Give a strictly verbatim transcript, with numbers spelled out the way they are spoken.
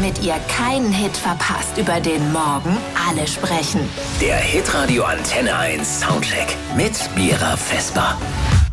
damit ihr keinen Hit verpasst, über den morgen alle sprechen. Der Hitradio Antenne eins Soundcheck mit Mira Vesper.